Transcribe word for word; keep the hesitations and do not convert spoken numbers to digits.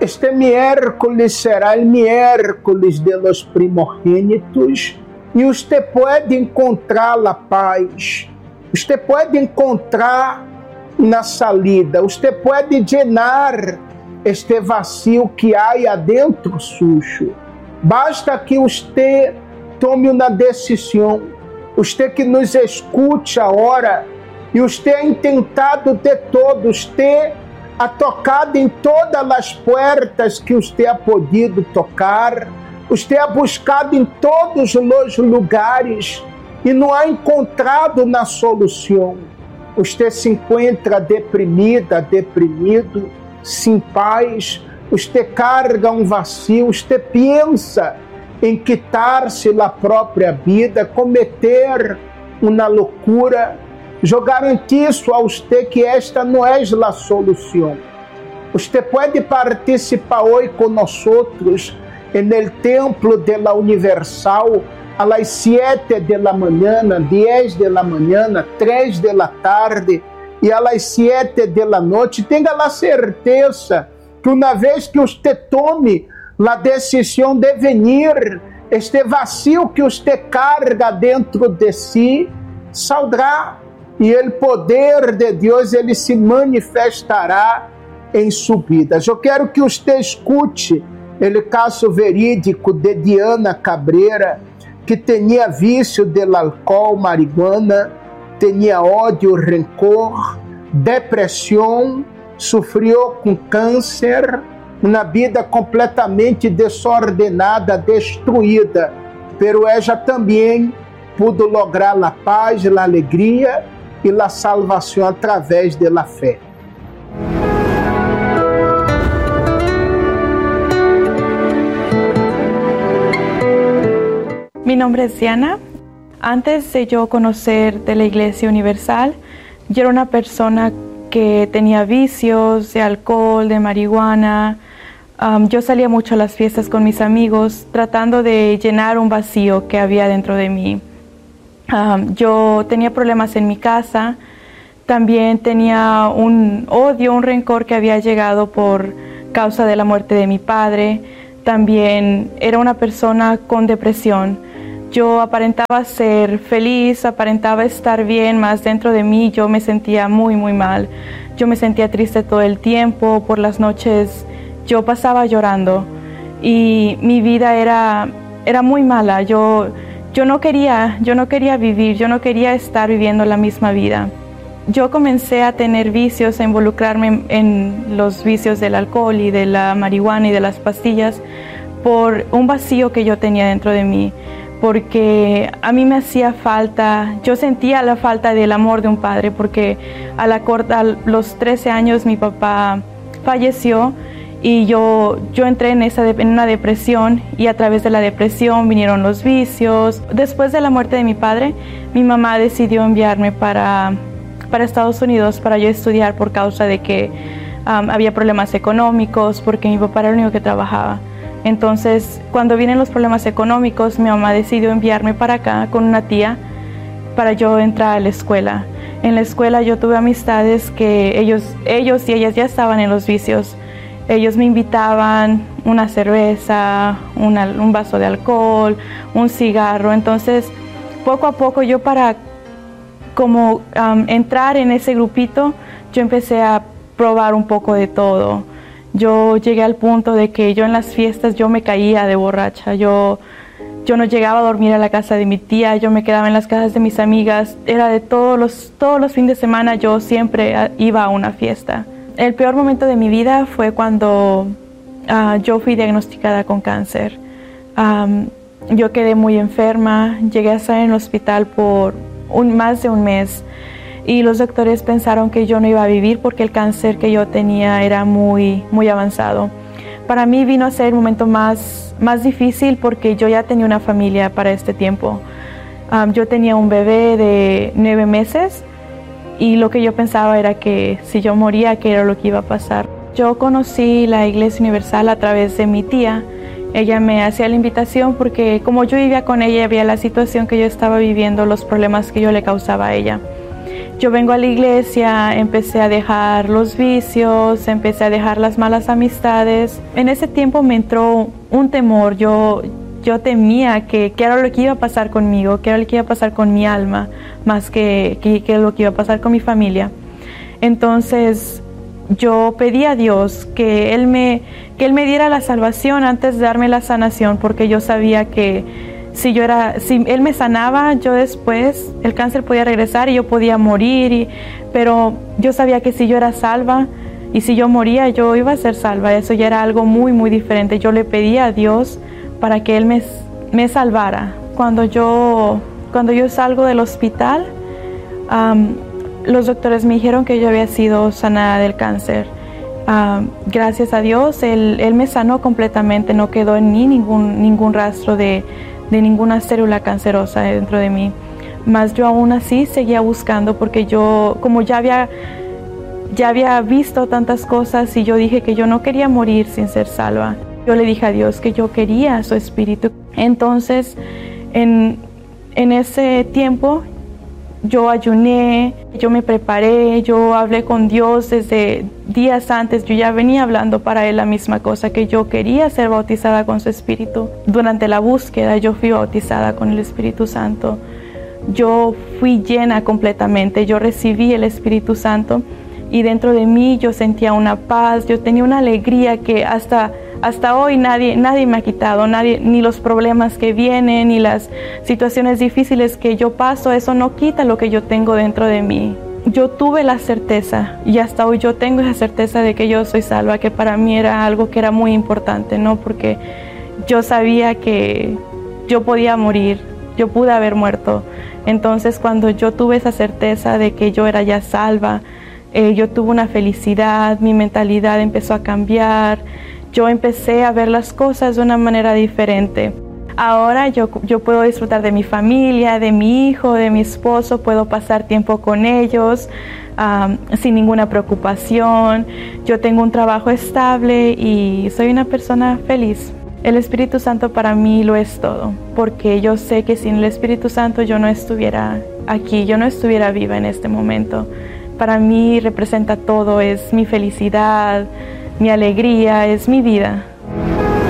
Este miércoles será el miércoles de los primogênitos e você pode encontrar a paz, você pode encontrar na salida, você pode llenar este vazio que há adentro sujo. Basta que você tome uma decisão, você que nos escute agora, e você é intentado de todos, você ha tocado em todas as portas que você ha podido tocar, você ha buscado em todos os lugares e não ha encontrado na solução. Você se encontra deprimida, deprimido, sem paz, você carga um vazio, você pensa em quitar-se da própria vida, cometer uma loucura. Eu garantizo a você que esta não é a solução. Você pode participar hoje conosco no templo de la Universal a las siete de la mañana, diez de la mañana, três de la tarde e a las siete de la noite. Tenha a certeza que uma vez que você tome a decisão de venir, este vazio que você carga dentro de si saldrá. E o poder de Deus ele se manifestará em sua vida. Eu quero que você escute o caso verídico de Diana Cabreira, que tinha vício de álcool, marihuana, tinha ódio, rancor, depressão, sofreu com câncer, uma vida completamente desordenada, destruída. Pero ela também pudo lograr a paz, a alegria e a salvação através da fé. Mi nombre es Diana. Antes de yo conocer de la Iglesia Universal, yo era una persona que tenía vicios de alcohol, de marihuana. Um, yo salía mucho a las fiestas con mis amigos, tratando de llenar un vacío que había dentro de mí. Um, yo tenía problemas en mi casa, también tenía un odio, un rencor que había llegado por causa de la muerte de mi padre. También era una persona con depresión. Yo aparentaba ser feliz, aparentaba estar bien, mas dentro de mí yo me sentía muy, muy mal. Yo me sentía triste todo el tiempo, por las noches yo pasaba llorando y mi vida era, era muy mala. Yo, yo, no quería, yo no quería vivir, yo no quería estar viviendo la misma vida. Yo comencé a tener vicios, a involucrarme en, en los vicios del alcohol y de la marihuana y de las pastillas por un vacío que yo tenía dentro de mí. Porque a mí me hacía falta, yo sentía la falta del amor de un padre, porque a, la corta, a los trece años mi papá falleció y yo, yo entré en, esa, en una depresión, y a través de la depresión vinieron los vicios. Después de la muerte de mi padre, mi mamá decidió enviarme para, para Estados Unidos para yo estudiar por causa de que um, había problemas económicos, porque mi papá era el único que trabajaba. Entonces, cuando vienen los problemas económicos, mi mamá decidió enviarme para acá con una tía para yo entrar a la escuela. En la escuela yo tuve amistades que ellos, ellos y ellas ya estaban en los vicios. Ellos me invitaban una cerveza, una, un vaso de alcohol, un cigarro. Entonces, poco a poco yo para como um, entrar en ese grupito, yo empecé a probar un poco de todo. Yo llegué al punto de que yo en las fiestas yo me caía de borracha, yo, yo no llegaba a dormir a la casa de mi tía, yo me quedaba en las casas de mis amigas, era de todos los, todos los fines de semana yo siempre iba a una fiesta. El peor momento de mi vida fue cuando uh, yo fui diagnosticada con cáncer. Um, yo quedé muy enferma, llegué a estar en el hospital por un, más de un mes. Y los doctores pensaron que yo no iba a vivir porque el cáncer que yo tenía era muy, muy avanzado. Para mí vino a ser el momento más, más difícil porque yo ya tenía una familia para este tiempo. Um, yo tenía un bebé de nueve meses y lo que yo pensaba era que si yo moría, ¿qué era lo que iba a pasar? Yo conocí la Iglesia Universal a través de mi tía. Ella me hacía la invitación porque como yo vivía con ella, había la situación que yo estaba viviendo, los problemas que yo le causaba a ella. yo vengo a la iglesia, empecé a dejar los vicios, empecé a dejar las malas amistades. En ese tiempo me entró un temor, yo, yo temía que, que era lo que iba a pasar conmigo, que era lo que iba a pasar con mi alma, más que, que, que lo que iba a pasar con mi familia. Entonces yo pedí a Dios que Él me, que Él me diera la salvación antes de darme la sanación, porque yo sabía que si yo era, si Él me sanaba, yo después, el cáncer podía regresar y yo podía morir, y, pero yo sabía que si yo era salva y si yo moría, yo iba a ser salva. Eso ya era algo muy, muy diferente. Yo le pedí a Dios para que Él me, me salvara. Cuando yo, cuando yo salgo del hospital, um, los doctores me dijeron que yo había sido sanada del cáncer. Um, gracias a Dios, él, él me sanó completamente, no quedó en mí ningún, ningún rastro de, de ninguna célula cancerosa dentro de mí. Mas yo aún así seguía buscando, porque yo, como ya había, ya había visto tantas cosas, y yo dije que yo no quería morir sin ser salva. Yo le dije a Dios que yo quería su espíritu. Entonces, en, en ese tiempo, yo ayuné, yo me preparé, yo hablé con Dios desde días antes. Yo ya venía hablando para Él la misma cosa, que yo quería ser bautizada con su Espíritu. Durante la búsqueda yo fui bautizada con el Espíritu Santo. Yo fui llena completamente, yo recibí el Espíritu Santo, y dentro de mí yo sentía una paz, yo tenía una alegría que hasta... Hasta hoy nadie, nadie me ha quitado, nadie, ni los problemas que vienen, ni las situaciones difíciles que yo paso, eso no quita lo que yo tengo dentro de mí. Yo tuve la certeza, y hasta hoy yo tengo esa certeza de que yo soy salva, que para mí era algo que era muy importante, ¿no? Porque yo sabía que yo podía morir, yo pude haber muerto. Entonces, cuando yo tuve esa certeza de que yo era ya salva, eh, yo tuve una felicidad, mi mentalidad empezó a cambiar. Yo empecé a ver las cosas de una manera diferente. Ahora yo, yo puedo disfrutar de mi familia, de mi hijo, de mi esposo, puedo pasar tiempo con ellos um, sin ninguna preocupación. Yo tengo un trabajo estable y soy una persona feliz. El Espíritu Santo para mí lo es todo, porque yo sé que sin el Espíritu Santo yo no estuviera aquí, yo no estuviera viva en este momento. Para mí representa todo, es mi felicidad, mi alegría, es mi vida.